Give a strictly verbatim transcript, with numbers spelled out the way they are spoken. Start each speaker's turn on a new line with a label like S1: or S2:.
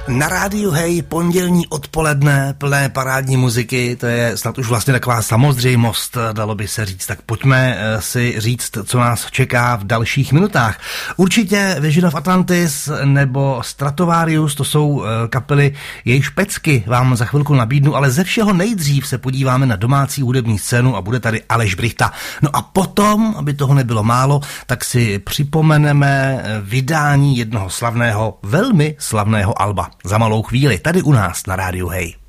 S1: Na rádiu Hej, pondělní odpoledne, plné parádní muziky, to je snad už vlastně taková samozřejmost, dalo by se říct. Tak pojďme si říct, co nás čeká v dalších minutách. Určitě Vision of Atlantis nebo Stratovarius, to jsou kapely, jejich pecky vám za chvilku nabídnu, ale ze všeho nejdřív se podíváme na domácí hudební scénu a bude tady Aleš Brychta. No a potom, aby toho nebylo málo, tak si připomeneme vydání jednoho slavného, velmi slavného alba. Za malou chvíli, tady u nás na rádiu Hej.